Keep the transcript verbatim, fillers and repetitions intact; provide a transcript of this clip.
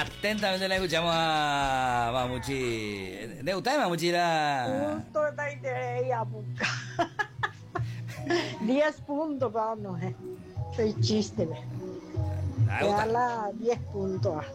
Atentamente la escuchamos a Mamuchi. ¿De usted, Mamuchi? La... Punto de ella, diez puntos para no, el chiste. Ah, Ya la diez puntos.